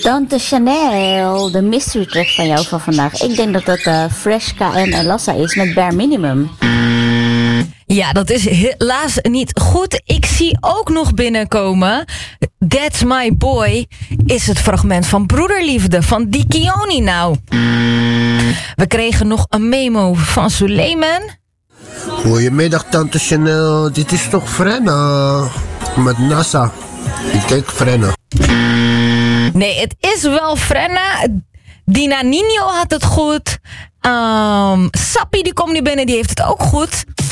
Tante Chanel, de mystery track van jou van vandaag. Ik denk dat dat Fresh KM en Lassa is met Bare Minimum. Ja, dat is helaas niet goed. Ik zie ook nog binnenkomen. That's My Boy is het fragment van Broederliefde van Dikioni nou. We kregen nog een memo van Suleiman. Goedemiddag Tante Chanel, dit is toch Frenna? Met NASA. Ik denk Frenna. Nee, het is wel Frenna. Dina Nino had het goed. Sappi die komt nu binnen, die heeft het ook goed.